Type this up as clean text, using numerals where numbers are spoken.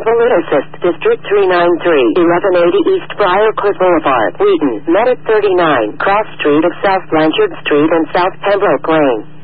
Volute Assist, District 393, 1180 East Briarcliff Boulevard, Wheaton, Medic 39, Cross Street of South Blanchard Street and South Pembroke Lane.